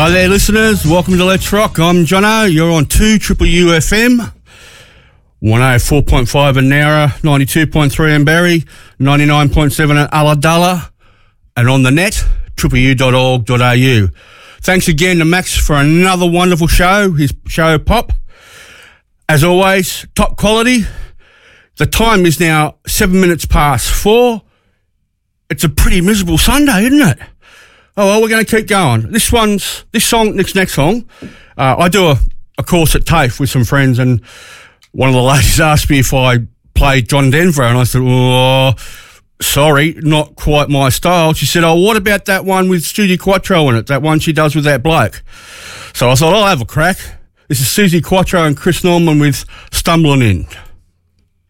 Hi there, listeners. Welcome to Let's Rock. I'm Jono. You're on 2UU FM, 104.5 in Nowra, 92.3 in Berry, 99.7 at Ulladulla, and on the net, www.u.org.au. Thanks again to Max for another wonderful show, his show Pop. As always, top quality. The time is now 7 minutes past 4. It's a pretty miserable Sunday, isn't it? Oh, well, we're going to keep going. This next song, I do a course at TAFE with some friends, and one of the ladies asked me if I played John Denver, and I said, oh, sorry, not quite my style. She said, oh, what about that one with Suzi Quatro in it, that one she does with that bloke? So I thought, I'll have a crack. This is Suzi Quatro and Chris Norman with Stumbling In.